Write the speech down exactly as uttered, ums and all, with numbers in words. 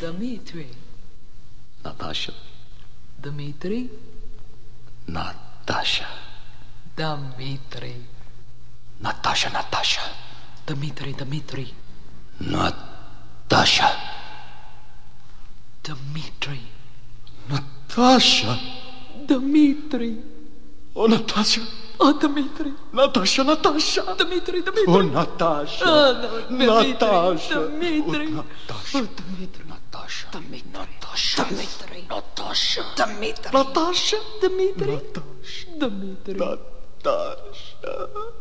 Dmitri. Natasha. Dmitri. Natasha. Dmitri. Natasha, Natasha. Dmitri, Dmitri. Natasha. Dmitri. Natasha. Dmitri. Oh, Natasha. Oh, Dmitri. Natasha, Natasha. Dmitri, Dmitri. Oh, Natasha. Oh, no, Natasha. Dmitri. Oh, Natasha. Oh, Dmitri. Natasha. Dmitri. Natasha. Dmitri. Natasha. Dmitri. Natasha. Dmitri. Natasha. Dmitri. Natasha.